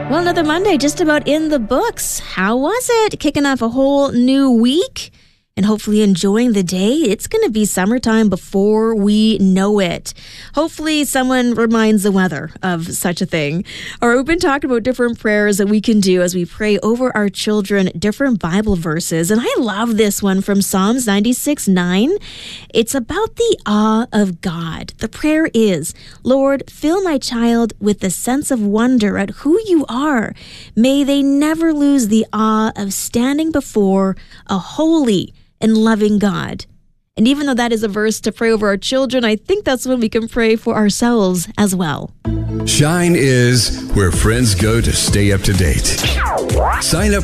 Well, another Monday just about in the books. How was it? Kicking off a whole new week and hopefully enjoying the day. It's going to be summertime before we know it. Hopefully someone reminds the weather of such a thing. All right, we've been talking about different prayers that we can do as we pray over our children, different Bible verses. And I love this one from Psalms 96:9. It's about the awe of God. The prayer is, Lord, fill my child with the sense of wonder at who you are. May they never lose the awe of standing before a holy and loving God. And even though that is a verse to pray over our children, I think that's when we can pray for ourselves as well. Shine is where friends go to stay up to date. Sign up